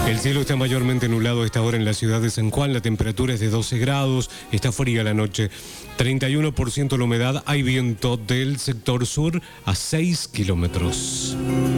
El cielo está mayormente nublado a esta hora en la ciudad de San Juan. La temperatura es de 12 grados. Está fría la noche. 31% la humedad. Hay viento del sector sur a 6 kilómetros.